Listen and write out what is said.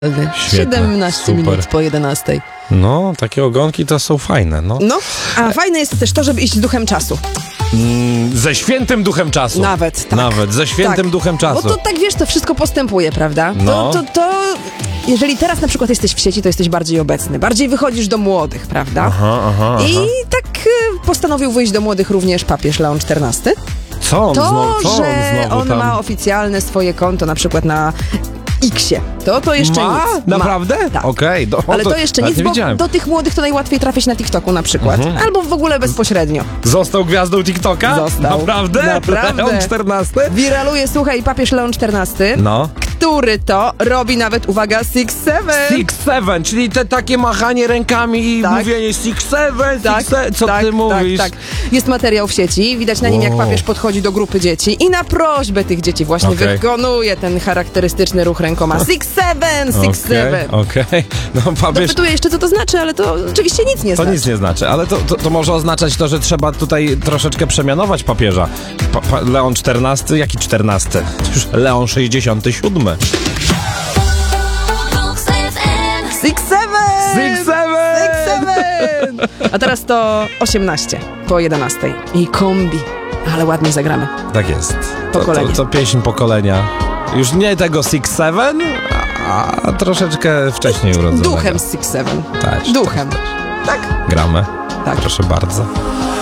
Świetne, 17 super. minut po 11. No, takie ogonki to są fajne, no. No, a fajne jest też to, żeby iść z duchem czasu. Ze świętym duchem czasu. Nawet, tak. Nawet, ze świętym Tak. duchem czasu. Bo to tak, wiesz, to wszystko postępuje, prawda? No. To jeżeli teraz na przykład jesteś w sieci, to jesteś bardziej obecny. Bardziej wychodzisz do młodych, prawda? Aha. I tak postanowił wyjść do młodych również papież Leon XIV. Co on To, znowu, że on tam... ma oficjalne swoje konto na przykład na X-ie. To jeszcze Ma? nic. Naprawdę? Tak. Okej. Ale to jeszcze nic, nie bo wiedziałem. do tych młodych to najłatwiej trafić na TikToku na przykład. Albo w ogóle bezpośrednio. Został gwiazdą TikToka? Został. Naprawdę? Naprawdę. Leon XIV? Wiraluje, słuchaj, papież Leon XIV, No. który to robi nawet, uwaga, 6-7. 6-7, czyli te takie machanie rękami i Tak. mówienie 6-7, Tak, 6-7. Co tak, ty mówisz? Tak. Jest materiał w sieci, widać na nim, jak Wow. papież podchodzi do grupy dzieci i na prośbę tych dzieci właśnie Okej. wykonuje ten charakterystyczny ruch rękoma. 6-7, 6-7. Okej. No papież... Dopytuję jeszcze, co to znaczy, ale to oczywiście nic nie To znaczy. nic nie znaczy, ale to może oznaczać to, że trzeba tutaj troszeczkę przemianować papieża. Leon XIV, jaki 14? Już Leon 67. 6-7! 6-7! A teraz to 18 po 11 i kombi. Ale ładnie zagramy. Tak jest. Pokolenie. To pieśń pokolenia. Już nie tego 6-7, a troszeczkę wcześniej urodzonego. Duchem 6-7. Tak, Duchem. Tak? Gramy. Tak. Proszę bardzo.